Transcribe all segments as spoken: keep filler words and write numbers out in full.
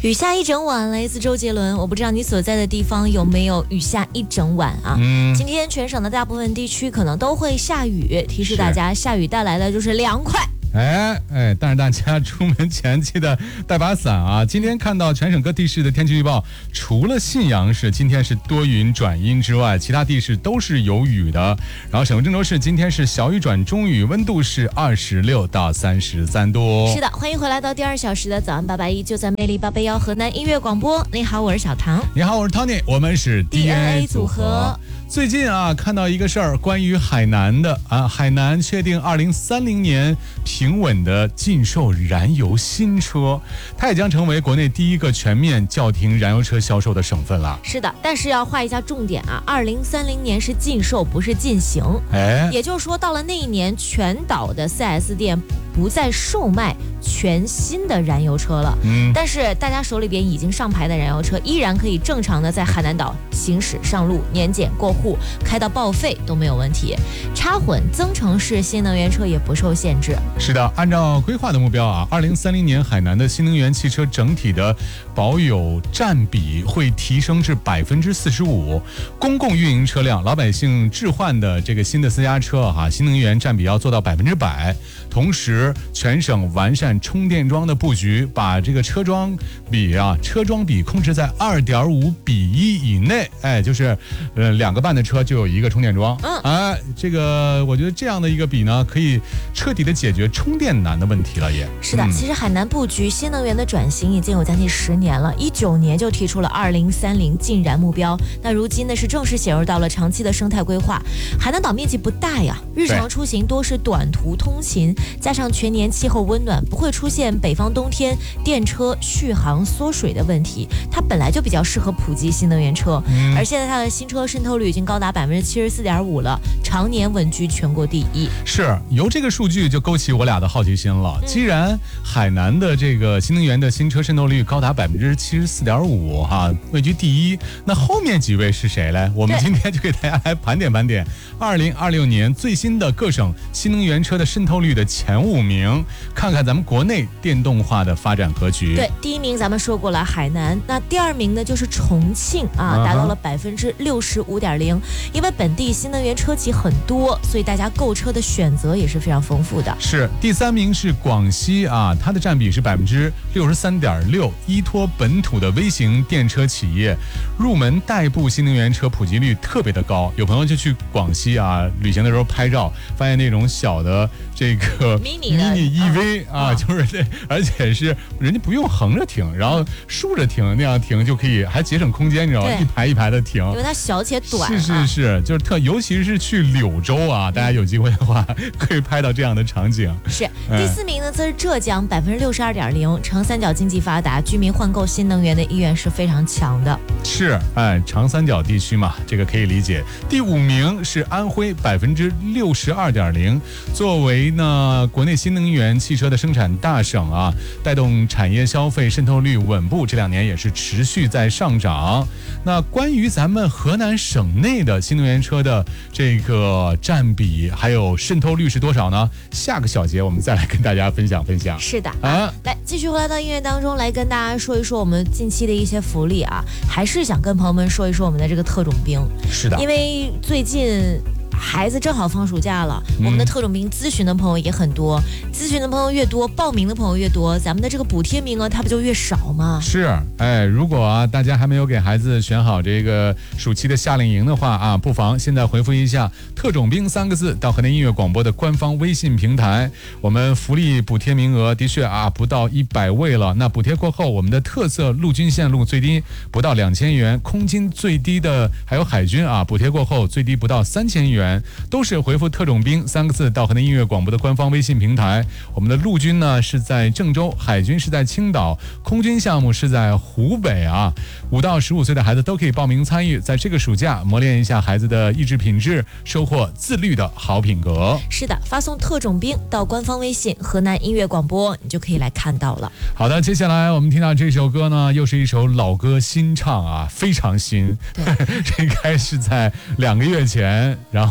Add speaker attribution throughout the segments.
Speaker 1: 雨下一整晚，来自周杰伦。我不知道你所在的地方有没有雨下一整晚啊？嗯，今天全省的大部分地区可能都会下雨，提示大家，下雨带来的就是凉快。
Speaker 2: 哎哎，但是大家出门前记得带把伞啊！今天看到全省各地市的天气预报，除了信阳市今天是多云转阴之外，其他地市都是有雨的。然后省会郑州市今天是小雨转中雨，温度是二十六到三十三度。
Speaker 1: 是的，欢迎回来到第二小时的早安八八一，就在魅力八八幺河南音乐广播。你好，我是小唐。
Speaker 2: 你好，我是 Tony， 我们是 D N A 组合。最近啊，看到一个事儿，关于海南的啊，海南确定二零三零年平稳的禁售燃油新车，它也将成为国内第一个全面叫停燃油车销售的省份了。
Speaker 1: 是的，但是要画一下重点啊，二零三零年是禁售，不是禁行。哎，也就是说，到了那一年，全岛的 四 S 店不再售卖全新的燃油车了。嗯，但是大家手里边已经上牌的燃油车，依然可以正常的在海南岛行驶、上路、年检、过户，开到报废都没有问题。插混、增程式新能源车也不受限制。
Speaker 2: 是的，按照规划的目标啊，二零三零年海南的新能源汽车整体的保有占比会提升至百分之四十五。公共运营车辆、老百姓置换的这个新的私家车哈、啊，新能源占比要做到百分之百。同时，全省完善充电桩的布局，把这个车桩比啊，车桩比控制在二点五比一以内。哎，就是呃两个半的车就有一个充电桩。嗯，哎，这个我觉得这样的一个比呢，可以彻底的解决充电难的问题了也。
Speaker 1: 是的，嗯、其实海南布局新能源的转型已经有将近十年了，一九年就提出了二零三零禁燃目标。那如今呢是正式写入到了长期的生态规划。海南岛面积不大呀，日常出行多是短途通勤。加上全年气候温暖，不会出现北方冬天电车续航缩水的问题，它本来就比较适合普及新能源车。嗯、而现在它的新车渗透率已经高达百分之七十四点五了，常年稳居全国第一。
Speaker 2: 是，由这个数据就勾起我俩的好奇心了。嗯、既然海南的这个新能源的新车渗透率高达百分之七十四点五，哈，位居第一，那后面几位是谁嘞？我们今天就给大家来盘点盘点二零二六年最新的各省新能源车的渗透率的前五名，看看咱们国内电动化的发展格局。
Speaker 1: 对，第一名咱们说过了海南，那第二名呢就是重庆啊，达到了百分之六十五点零。因为本地新能源车企很多，所以大家购车的选择也是非常丰富的。
Speaker 2: 是，第三名是广西啊，它的占比是百分之六十三点六，依托本土的微型电车企业，入门代步新能源车普及率特别的高。有朋友就去广西啊旅行的时候拍照，发现那种小的这个
Speaker 1: 迷你
Speaker 2: E V 啊，就是这，而且是人家不用横着停，然后竖着停，那样停就可以，还节省空间，你知道吗？一排一排的停，
Speaker 1: 因为它小且短。
Speaker 2: 是是是，就是特，尤其是去柳州啊，大家有机会的话可以拍到这样的场景。
Speaker 1: 是，第四名呢，则是浙江，百分之六十二点零。长三角经济发达，居民换购新能源的意愿是非常强的。
Speaker 2: 是，哎，长三角地区嘛，这个可以理解。第五名是安徽，百分之六十二点零。作为呢国内新能源汽车的生产大省啊，带动产业消费渗透率稳步，这两年也是持续在上涨。那关于咱们河南省内的新能源车的这个占比还有渗透率是多少呢？下个小节我们再来跟大家分享分享。
Speaker 1: 是的啊，来继续回来到音乐当中来跟大家说一说我们近期的一些福利啊，还是想跟朋友们说一说我们的这个特种兵。
Speaker 2: 是的，
Speaker 1: 因为最近孩子正好放暑假了，我们的特种兵咨询的朋友也很多，嗯、咨询的朋友越多，报名的朋友越多，咱们的这个补贴名额它不就越少吗？
Speaker 2: 是，哎，如果啊大家还没有给孩子选好这个暑期的夏令营的话啊，不妨现在回复一下“特种兵”三个字到河南音乐广播的官方微信平台。我们福利补贴名额的确啊不到一百位了，那补贴过后，我们的特色陆军线路最低不到两千元，空军最低的还有海军啊，补贴过后最低不到三千元。都是回复“特种兵”三个字到河南音乐广播的官方微信平台。我们的陆军呢是在郑州，海军是在青岛，空军项目是在湖北啊。五到十五岁的孩子都可以报名参与，在这个暑假磨练一下孩子的意志品质，收获自律的好品格。
Speaker 1: 是的，发送“特种兵”到官方微信河南音乐广播，你就可以来看到了。
Speaker 2: 好的，接下来我们听到这首歌呢，又是一首老歌新唱啊，非常新。这应该是在两个月前，然后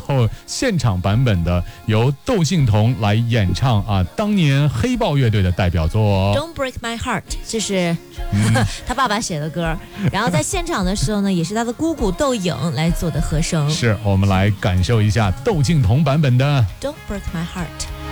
Speaker 2: 后现场版本的由窦靖童来演唱啊，当年黑豹乐队的代表作。
Speaker 1: Don't Break My Heart， 这是、嗯、他爸爸写的歌，然后在现场的时候呢，也是他的姑姑窦颖来做的和声。
Speaker 2: 是，我们来感受一下窦靖童版本的
Speaker 1: Don't Break My Heart。